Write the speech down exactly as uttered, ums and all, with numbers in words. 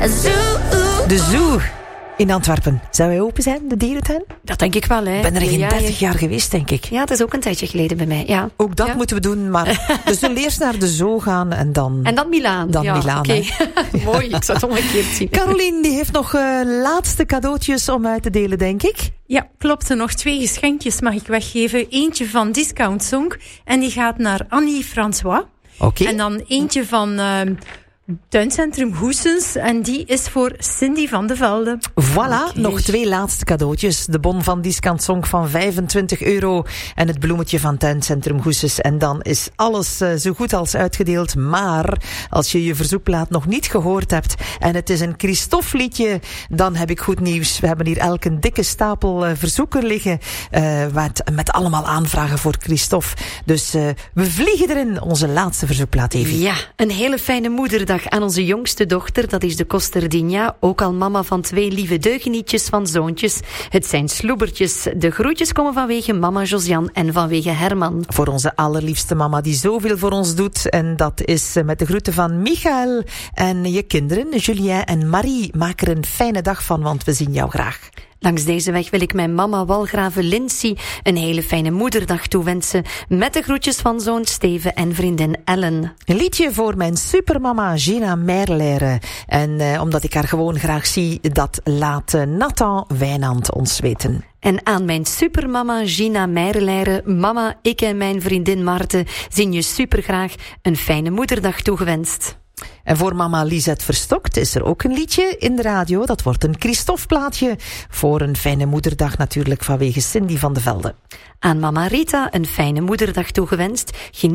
De zoo in Antwerpen. Zou hij open zijn, de dierentuin? Dat denk ik wel, hè. Ik ben er geen ja, dertig ja. jaar geweest, denk ik. Ja, het is ook een tijdje geleden bij mij, ja. Ook dat ja. moeten we doen, maar we zullen eerst naar de zoo gaan en dan... En dan Milaan. Dan ja, Milaan, okay. Mooi, ik zou het omgekeerd zien. Caroline, die heeft nog uh, laatste cadeautjes om uit te delen, denk ik. Ja, klopt. Er nog twee geschenkjes mag ik weggeven. Eentje van Discount Song en die gaat naar Annie François. Oké. Okay. En dan eentje van... Uh, Tuincentrum Goessens en die is voor Cindy van de Velde. Voilà, okay. Nog twee laatste cadeautjes. De bon van Discount Song van vijfentwintig euro en het bloemetje van Tuincentrum Goessens. En dan is alles uh, zo goed als uitgedeeld. Maar als je je verzoekplaat nog niet gehoord hebt en het is een Christophe liedje, dan heb ik goed nieuws. We hebben hier elk een dikke stapel uh, verzoeken liggen uh, met, met allemaal aanvragen voor Christophe. Dus uh, we vliegen erin, onze laatste verzoekplaat, Evi. Ja, een hele fijne moederdag aan onze jongste dochter, dat is de Costerdinha, ook al mama van twee lieve deugenietjes van zoontjes. Het zijn sloebertjes. De groetjes komen vanwege mama Josiane en vanwege Herman. Voor onze allerliefste mama die zoveel voor ons doet. En dat is met de groeten van Michael en je kinderen, Julien en Marie. Maak er een fijne dag van, want we zien jou graag. Langs deze weg wil ik mijn mama Walgraven Lindsay een hele fijne moederdag toewensen. Met de groetjes van zoon Steven en vriendin Ellen. Een liedje voor mijn supermama Gina Merlere. En uh, omdat ik haar gewoon graag zie, dat laat uh, Nathan Wijnand ons weten. En aan mijn supermama Gina Meijreleire, mama, ik en mijn vriendin Marten zien je supergraag een fijne moederdag toegewenst. En voor mama Lisette Verstokt is er ook een liedje in de radio. Dat wordt een Christophe-plaatje voor een fijne moederdag natuurlijk vanwege Cindy van de Velde. Aan mama Rita een fijne moederdag toegewenst.